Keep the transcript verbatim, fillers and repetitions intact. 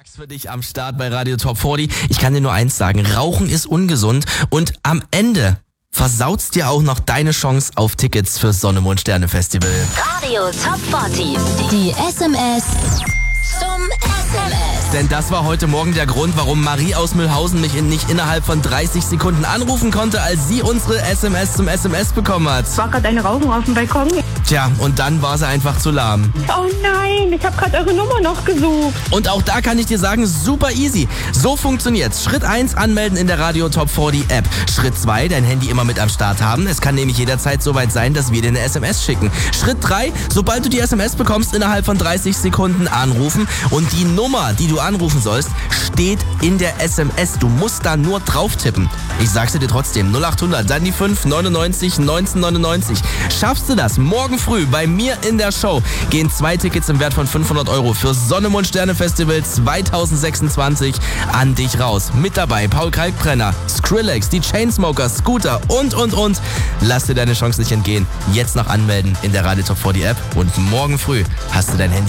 Für dich am Start bei Radio Top vierzig. Ich kann dir nur eins sagen, Rauchen ist ungesund und am Ende versaut's dir auch noch deine Chance auf Tickets fürs Sonne, Mond, Sterne Festival. Radio Top vierzig. Die S M S zum S M S. Denn das war heute Morgen der Grund, warum Marie aus Mühlhausen mich in nicht innerhalb von dreißig Sekunden anrufen konnte, als sie unsere S M S zum S M S bekommen hat. Es war gerade eine Rauchen auf dem Balkon. Tja, und dann war sie einfach zu lahm. Oh nein, ich habe gerade eure Nummer noch gesucht. Und auch da kann ich dir sagen, super easy. So funktioniert's. Schritt eins, anmelden in der Radio Top vierzig App. Schritt zwei, dein Handy immer mit am Start haben. Es kann nämlich jederzeit soweit sein, dass wir dir eine S M S schicken. Schritt drei, sobald du die S M S bekommst, innerhalb von dreißig Sekunden anrufen. Und die Nummer, die du anrufen sollst, steht in der S M S. Du musst da nur drauf tippen. Ich sag's dir trotzdem, null acht hundert, dann die fünf neunundneunzig neunzehnhundertneunundneunzig. Schaffst du das? Morgen früh bei mir in der Show gehen zwei Tickets im Wert von fünfhundert Euro für Sonne, Mond, Sterne Festival zwanzig sechsundzwanzig an dich raus. Mit dabei Paul Kalkbrenner, Skrillex, die Chainsmokers, Scooter und, und, und. Lass dir deine Chance nicht entgehen. Jetzt noch anmelden in der Radio Top vierzig App und morgen früh hast du dein Handy